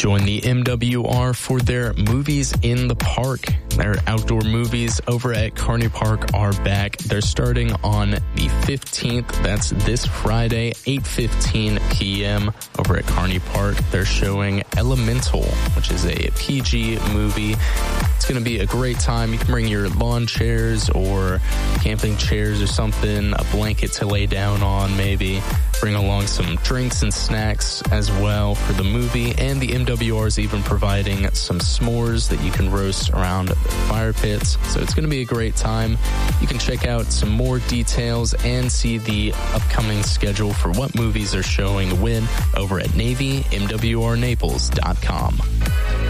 Join the MWR for their Movies in the Park. Their outdoor movies over at Kearney Park are back. They're starting on the 15th. That's this Friday, 8:15 p.m. over at Kearney Park. They're showing Elemental, which is a PG movie. It's going to be a great time. You can bring your lawn chairs or camping chairs or something, a blanket to lay down on maybe. Bring along some drinks and snacks as well for the movie. And the MWR is even providing some s'mores that you can roast around the fire pits. So it's going to be a great time. You can check out some more details and see the upcoming schedule for what movies are showing when over at NavyMWRNaples.com.